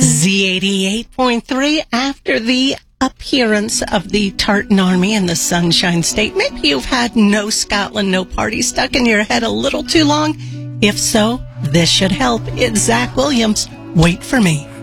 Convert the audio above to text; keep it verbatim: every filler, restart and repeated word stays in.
Z eighty-eight point three. After the appearance of the Tartan Army and the Sunshine State, maybe you've had No Scotland, No Party stuck in your head a little too long. If so, this should help. It's Zach Williams. Wait for me.